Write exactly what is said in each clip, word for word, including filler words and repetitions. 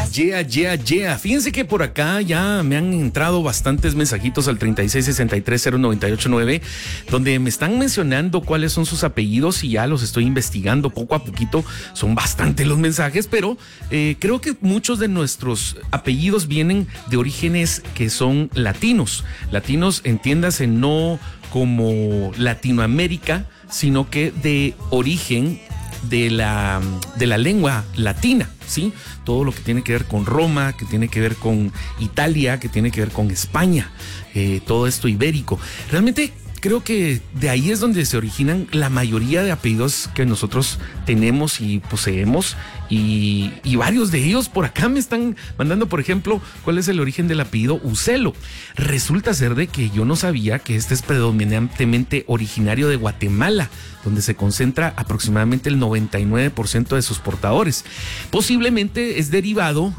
Yeah, yeah, yeah. Fíjense que por acá ya me han entrado bastantes mensajitos al treinta y seis sesenta y tres cero noventa y ocho nueve, donde me están mencionando cuáles son sus apellidos y ya los estoy investigando poco a poquito. Son bastantes los mensajes, pero eh, creo que muchos de nuestros apellidos vienen de orígenes que son latinos. Latinos, entiéndase, no como Latinoamérica, sino que de origen de la, de la lengua latina, ¿sí? Todo lo que tiene que ver con Roma, que tiene que ver con Italia, que tiene que ver con España, eh, todo esto ibérico. Realmente creo que de ahí es donde se originan la mayoría de apellidos que nosotros tenemos y poseemos, y, y varios de ellos por acá me están mandando, por ejemplo, cuál es el origen del apellido Ucelo. Resulta ser de que yo no sabía que este es predominantemente originario de Guatemala, donde se concentra aproximadamente el noventa y nueve por ciento de sus portadores. Posiblemente es derivado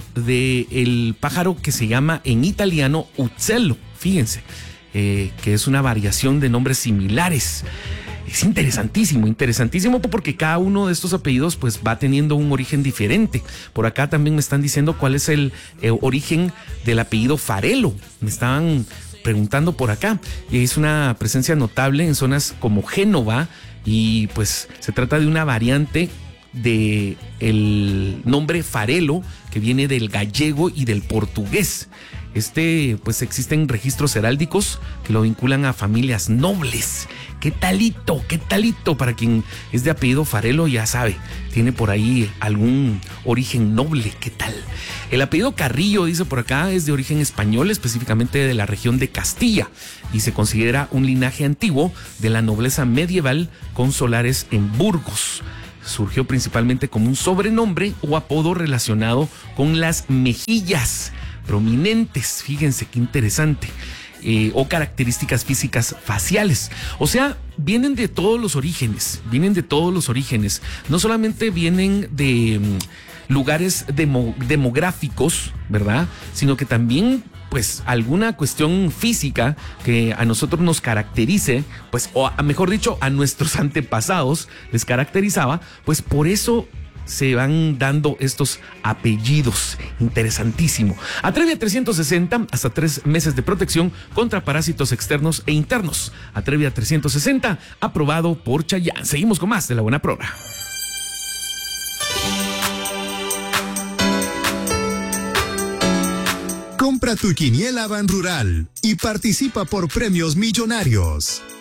del pájaro que se llama en italiano Uccello, fíjense. Eh, que es una variación de nombres similares. Es interesantísimo, interesantísimo porque cada uno de estos apellidos pues va teniendo un origen diferente. Por acá también me están diciendo cuál es el eh, origen del apellido Farelo. Me estaban preguntando por acá. Y es una presencia notable en zonas como Génova, y pues se trata de una variante de el nombre Farelo, que viene del gallego y del portugués. Este, pues existen registros heráldicos que lo vinculan a familias nobles. ¿Qué talito? ¿Qué talito? Para quien es de apellido Farelo ya sabe, tiene por ahí algún origen noble. ¿Qué tal? El apellido Carrillo, dice por acá, es de origen español, específicamente de la región de Castilla, y se considera un linaje antiguo de la nobleza medieval con solares en Burgos. Surgió principalmente como un sobrenombre o apodo relacionado con las mejillas prominentes, fíjense qué interesante, eh, o características físicas faciales. O sea, vienen de todos los orígenes, vienen de todos los orígenes. No solamente vienen de um, lugares demo, demográficos, ¿verdad? Sino que también, pues, alguna cuestión física que a nosotros nos caracterice, pues, o a, mejor dicho, a nuestros antepasados les caracterizaba, pues por eso se van dando estos apellidos. Interesantísimo. Atrevia trescientos sesenta, hasta tres meses de protección contra parásitos externos e internos. Atrevia trescientos sesenta, aprobado por Chayanne. Seguimos con más de La Buena Progra. Compra tu quiniela Ban Rural y participa por premios millonarios.